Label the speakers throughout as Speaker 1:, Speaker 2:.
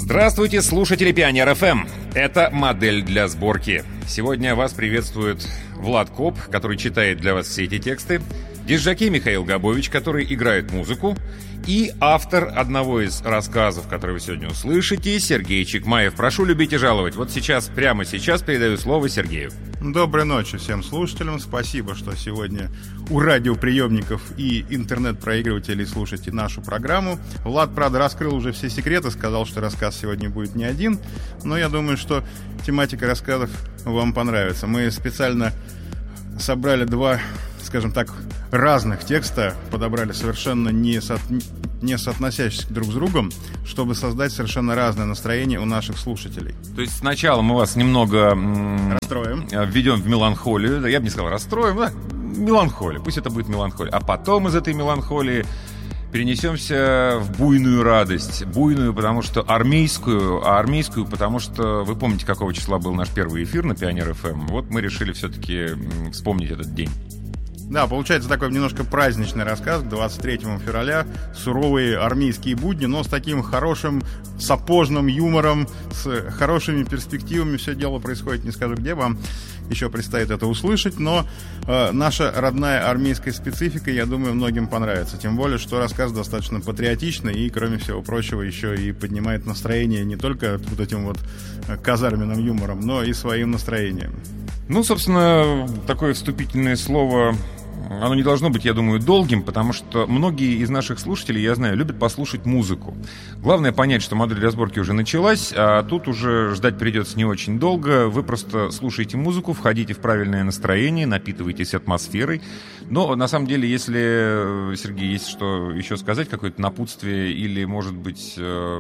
Speaker 1: Здравствуйте, слушатели Пионер ФМ. Это модель для сборки. Сегодня вас приветствует Влад Коп, который читает для вас все эти тексты, диск-жокей Михаил Габович, который играет музыку, и автор одного из рассказов, который вы сегодня услышите, Сергей Чекмаев. Прошу любить и жаловать. Вот сейчас, прямо сейчас передаю слово Сергею.
Speaker 2: Доброй ночи всем слушателям. Спасибо, что сегодня у радиоприемников и интернет-проигрывателей слушаете нашу программу. Влад, правда, раскрыл уже все секреты, сказал, что рассказ сегодня будет не один, но я думаю, что тематика рассказов вам понравится. Мы специально собрали два, скажем так, разных текста, подобрали совершенно не соотносящихся друг с другом, чтобы создать совершенно разное настроение у наших слушателей.
Speaker 1: То есть сначала мы вас немного
Speaker 2: расстроим,
Speaker 1: введем в меланхолию. Я бы не сказал расстроим, да? Меланхолия. Пусть это будет меланхолия. А потом из этой меланхолии перенесемся в буйную радость. Буйную, потому что армейскую, а армейскую, потому что вы помните, какого числа был наш первый эфир на Пионер ФМ. Вот мы решили все-таки вспомнить этот день.
Speaker 2: Да, получается такой немножко праздничный рассказ к 23 февраля. Суровые армейские будни, но с таким хорошим сапожным юмором, с хорошими перспективами. Все дело происходит, не скажу где, вам еще предстоит это услышать. Но наша родная армейская специфика, я думаю, многим понравится. Тем более, что рассказ достаточно патриотичный и, кроме всего прочего, еще и поднимает настроение не только вот этим вот казарменным юмором, но и своим настроением.
Speaker 1: Ну, собственно, такое вступительное слово, оно не должно быть, я думаю, долгим, потому что многие из наших слушателей, я знаю, любят послушать музыку. Главное понять, что модель для сборки уже началась, а тут уже ждать придется не очень долго. Вы просто слушаете музыку, входите в правильное настроение, напитываетесь атмосферой. Но, на самом деле, если, Сергей, есть что еще сказать, какое-то напутствие или, может быть,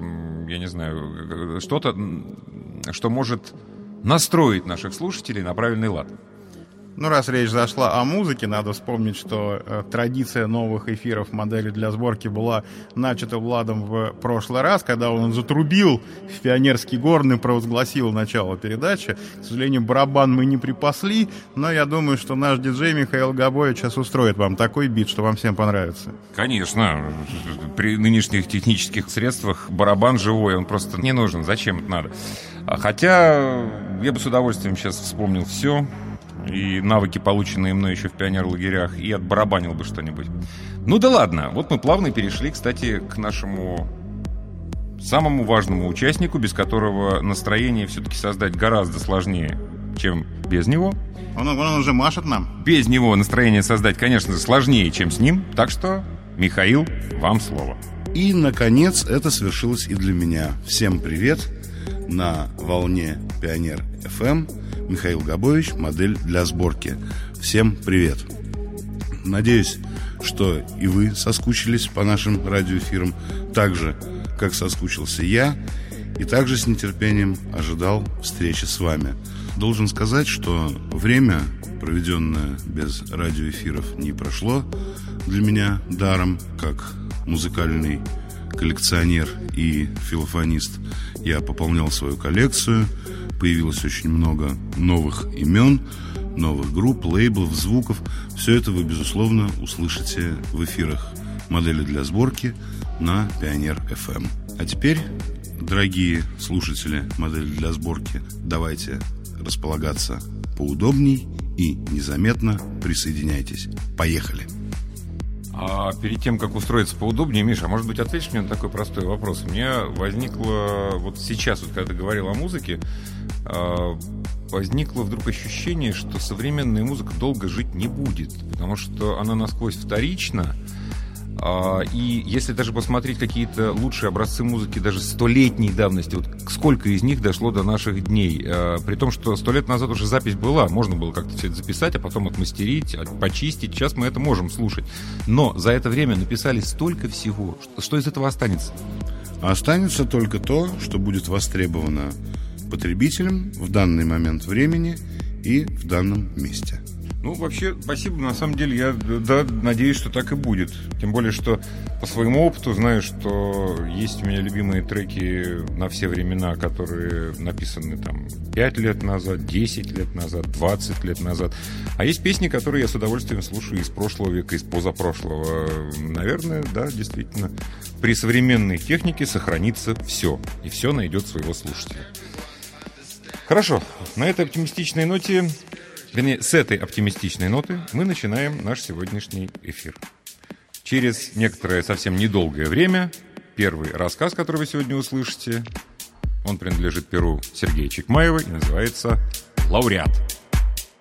Speaker 1: я не знаю, что-то, что может настроить наших слушателей на правильный лад.
Speaker 2: Ну, раз речь зашла о музыке, надо вспомнить, что традиция новых эфиров модели для сборки была начата Владом в прошлый раз, когда он затрубил в Пионерский горн и провозгласил начало передачи. К сожалению, барабан мы не припасли, но я думаю, что наш диджей Михаил Габович сейчас устроит вам такой бит, что вам всем понравится.
Speaker 1: Конечно, при нынешних технических средствах барабан живой, он просто не нужен, зачем это надо? Хотя я бы с удовольствием сейчас вспомнил все, и навыки, полученные мной еще в пионер-лагерях, и отбарабанил бы что-нибудь. Ну да ладно, вот мы плавно перешли, кстати, к нашему самому важному участнику, без которого настроение все-таки создать гораздо сложнее, чем без него.
Speaker 2: Он уже машет нам.
Speaker 1: Без него настроение создать, конечно же, сложнее, чем с ним. Так что, Михаил, вам слово.
Speaker 3: И, наконец, это свершилось и для меня. Всем привет! На волне Пионер ФМ Михаил Габович, модель для сборки. Всем привет! Надеюсь, что и вы соскучились по нашим радиоэфирам так же, как соскучился я, и также с нетерпением ожидал встречи с вами. Должен сказать, что время, проведенное без радиоэфиров, не прошло для меня даром, как музыкальный коллекционер и филофонист. Я пополнял свою коллекцию, появилось очень много новых имен, новых групп, лейблов, звуков. Все это вы, безусловно, услышите в эфирах модели для сборки на Пионер ФМ. А теперь, дорогие слушатели модели для сборки, давайте располагаться поудобней и незаметно присоединяйтесь. Поехали!
Speaker 1: А перед тем, как устроиться поудобнее, Миша, может быть, ответишь мне на такой простой вопрос? У меня возникло, вот сейчас, вот, когда ты говорил о музыке, возникло вдруг ощущение, что современная музыка долго жить не будет, потому что она насквозь вторична. И если даже посмотреть какие-то лучшие образцы музыки даже 100-летней давности, вот сколько из них дошло до наших дней, при том, что 100 лет назад уже запись была, можно было как-то все это записать, а потом отмастерить, почистить, сейчас мы это можем слушать. Но за это время написали столько всего, что из этого останется?
Speaker 3: Останется только то, что будет востребовано потребителем в данный момент времени и в данном месте.
Speaker 1: Ну, вообще, спасибо. На самом деле, я надеюсь, что так и будет. Тем более, что по своему опыту знаю, что есть у меня любимые треки на все времена, которые написаны там 5 лет назад, 10 лет назад, 20 лет назад. А есть песни, которые я с удовольствием слушаю из прошлого века, из позапрошлого. Наверное, да, действительно. При современной технике сохранится все. И все найдет своего слушателя. Хорошо. На этой оптимистичной ноте... Вернее, с этой оптимистичной ноты мы начинаем наш сегодняшний эфир. Через некоторое совсем недолгое время первый рассказ, который вы сегодня услышите, он принадлежит перу Сергея Чекмаева и называется «Лауреат».